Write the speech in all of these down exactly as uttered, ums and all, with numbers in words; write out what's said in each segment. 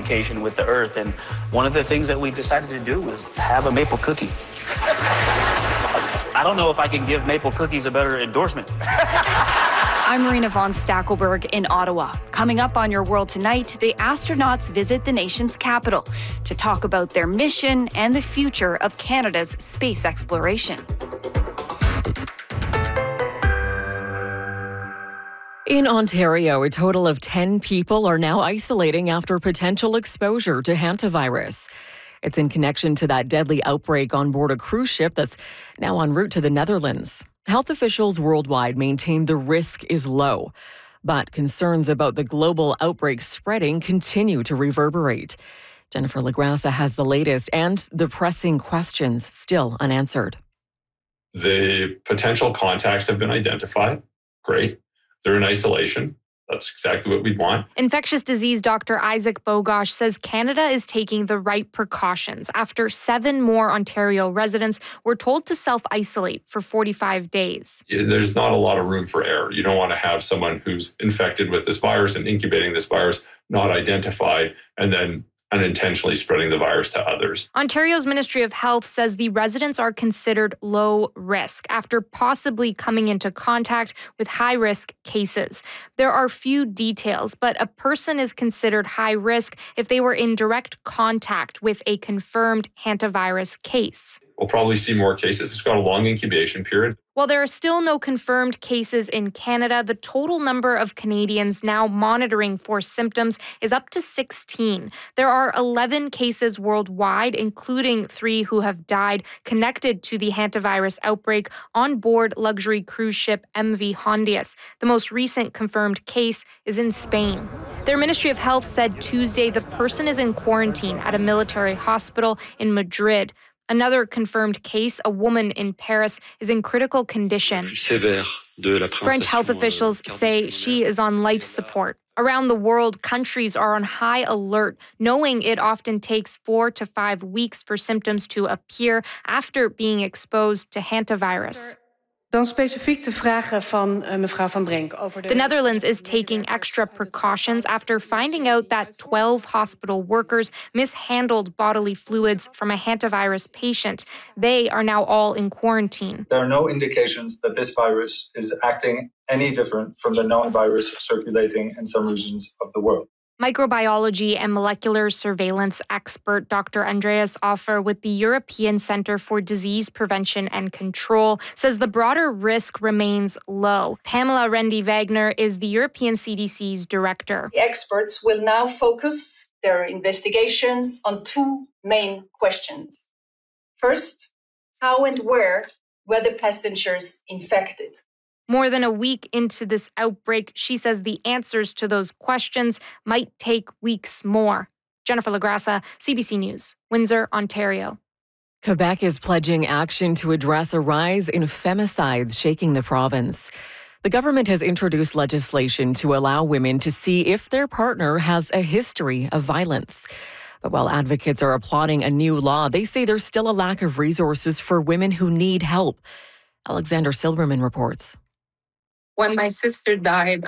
communication with the earth. And one of the things that we decided to do was have a maple cookie. I don't know if I can give maple cookies a better endorsement. I'm Marina von Stackelberg in Ottawa. Coming up on Your World Tonight, the astronauts visit the nation's capital to talk about their mission and the future of Canada's space exploration. In Ontario, a total of ten people are now isolating after potential exposure to hantavirus. It's in connection to that deadly outbreak on board a cruise ship that's now en route to the Netherlands. Health officials worldwide maintain the risk is low, but concerns about the global outbreak spreading continue to reverberate. Jennifer LaGrassa has the latest and the pressing questions still unanswered. The potential contacts have been identified. Great. They're in isolation. That's exactly what we'd want. Infectious disease doctor Isaac Bogosh says Canada is taking the right precautions after seven more Ontario residents were told to self-isolate for forty-five days. There's not a lot of room for error. You don't want to have someone who's infected with this virus and incubating this virus, not identified, and then unintentionally spreading the virus to others. Ontario's Ministry of Health says the residents are considered low risk after possibly coming into contact with high-risk cases. There are few details, but a person is considered high risk if they were in direct contact with a confirmed hantavirus case. We'll probably see more cases. It's got a long incubation period. While there are still no confirmed cases in Canada, the total number of Canadians now monitoring for symptoms is up to sixteen. There are eleven cases worldwide, including three who have died connected to the hantavirus outbreak on board luxury cruise ship M V Hondias. The most recent confirmed case is in Spain. Their Ministry of Health said Tuesday the person is in quarantine at a military hospital in Madrid. Another confirmed case, a woman in Paris, is in critical condition. French health officials say she is on life support. Around the world, countries are on high alert, knowing it often takes four to five weeks for symptoms to appear after being exposed to hantavirus. Dan specifiek de vragen van uh, mevrouw Van Brenk over de... The Netherlands is taking extra precautions after finding out that twelve hospital workers mishandled bodily fluids from a hantavirus patient. They are now all in quarantine. There are no indications that this virus is acting any different from the known virus circulating in some regions of the world. Microbiology and molecular surveillance expert Doctor Andreas Offer with the European Centre for Disease Prevention and Control says the broader risk remains low. Pamela Rendi-Wagner is the European C D C's director. The experts will now focus their investigations on two main questions. First, how and where were the passengers infected? More than a week into this outbreak, she says the answers to those questions might take weeks more. Jennifer LaGrassa, C B C News, Windsor, Ontario. Quebec is pledging action to address a rise in femicides shaking the province. The government has introduced legislation to allow women to see if their partner has a history of violence. But while advocates are applauding a new law, they say there's still a lack of resources for women who need help. Alexander Silberman reports. When my sister died,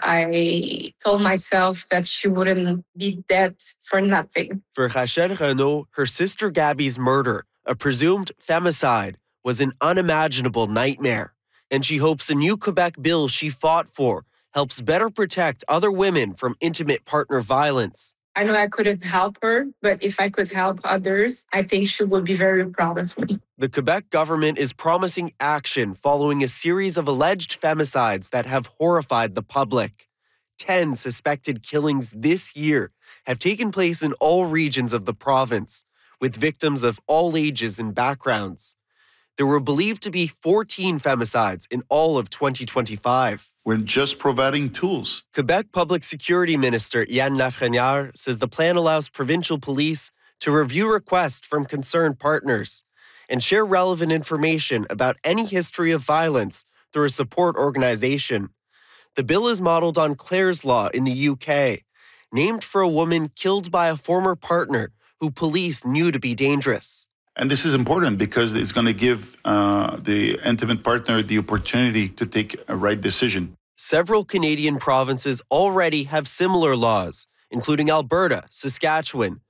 I told myself that she wouldn't be dead for nothing. For Rachel Renaud, her sister Gabby's murder, a presumed femicide, was an unimaginable nightmare. And she hopes a new Quebec bill she fought for helps better protect other women from intimate partner violence. I know I couldn't help her, but if I could help others, I think she would be very proud of me. The Quebec government is promising action following a series of alleged femicides that have horrified the public. Ten suspected killings this year have taken place in all regions of the province, with victims of all ages and backgrounds. There were believed to be fourteen femicides in all of twenty twenty-five. We're just providing tools. Quebec Public Security Minister Yann Lafrenière says the plan allows provincial police to review requests from concerned partners and share relevant information about any history of violence through a support organization. The bill is modeled on Clare's Law in the U K, named for a woman killed by a former partner who police knew to be dangerous. And this is important because it's going to give uh, the intimate partner the opportunity to take a right decision. Several Canadian provinces already have similar laws, including Alberta, Saskatchewan,